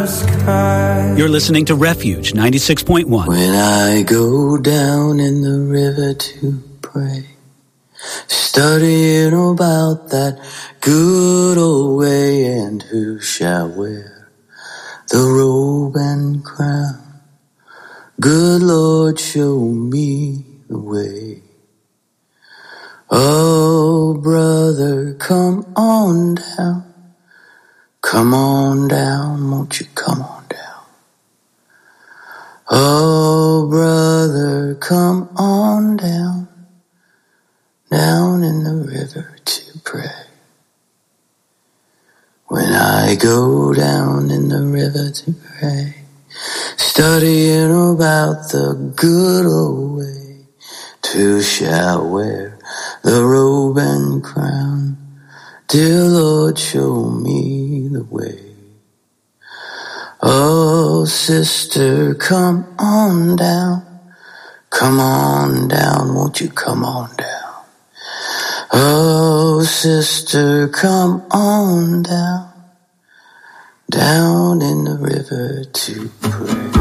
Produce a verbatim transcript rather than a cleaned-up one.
the sky. You're listening to Refuge ninety-six point one. When I go down in the river to pray, studying about that good old way, and who shall wear the robe and crown? Good Lord, show me the way. Oh, brother, come on down. Come on down, won't you come on down? Oh, brother, come on down. Down in the river to pray. When I go down in the river to pray, studying about the good old way, who shall wear the robe and crown? Dear Lord, show me the way. Oh, sister, come on down. Come on down, won't you come on down? Oh, sister, come on down. Down in the river to pray.